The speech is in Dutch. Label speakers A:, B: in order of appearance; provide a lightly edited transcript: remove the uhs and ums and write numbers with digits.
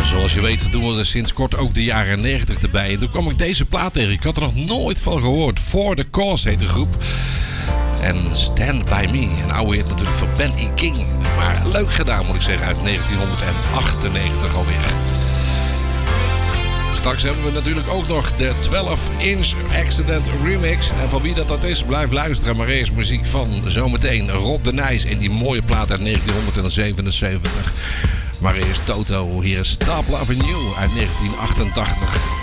A: Zoals je weet doen we er sinds kort ook de jaren 90 erbij. En toen kwam ik deze plaat tegen. Ik had er nog nooit van gehoord. For the Cause heet de groep. En Stand By Me. Een oude hit natuurlijk van Ben E. King. Maar leuk gedaan moet ik zeggen. Uit 1998 alweer. Straks hebben we natuurlijk ook nog de 12-inch Accident Remix. En van wie dat is, blijf luisteren. Maar eerst muziek van zometeen Rob de Nijs. En die mooie plaat uit 1977. Maar eerst Toto. Hier is Stop Loving You uit 1988.